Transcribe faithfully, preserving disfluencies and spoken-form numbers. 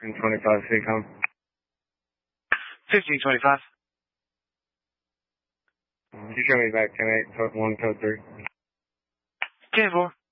And twenty-five, C-Com. fifteen twenty-five. You show me back ten eight, one code three. ten four.